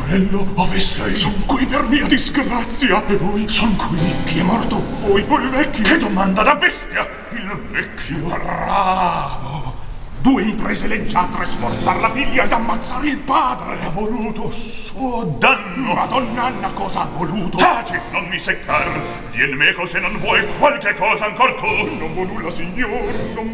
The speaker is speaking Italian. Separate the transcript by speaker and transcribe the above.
Speaker 1: Fiorello, ove sei? Son qui per mia disgrazia. E voi? Son qui. Chi è morto? Voi o il vecchio? Che domanda da bestia! Il vecchio. Bravo. 2 imprese leggiadre, sforzar la figlia ed ammazzare il padre. Ha voluto suo danno. Madonna Anna, cosa ha voluto?
Speaker 2: Taci, non mi seccar. Vien meco se non vuoi qualche cosa ancor tu.
Speaker 1: Non vo nulla, signor, non